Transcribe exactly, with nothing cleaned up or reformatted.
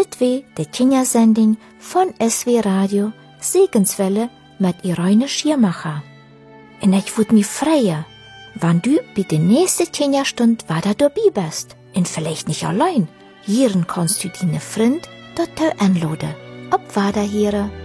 Dit wie de Kindersending von S W Radio Segenswelle mit Irene Schiermacher. Und ich würd mich freuen, wenn du bei der nächsten Kinderstund weiter dabei bist. Und vielleicht nicht allein. Hier kannst du deine Freund dort anladen. Ob weiter hier.